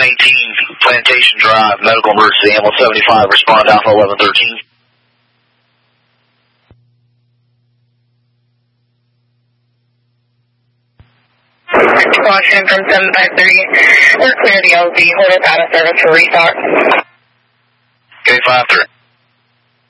Plantation Drive, medical emergency, ambulance 75, respond Alpha 1113. Caution from 753. We're clear the LZ. Hold us out of service for restock. Okay, 53.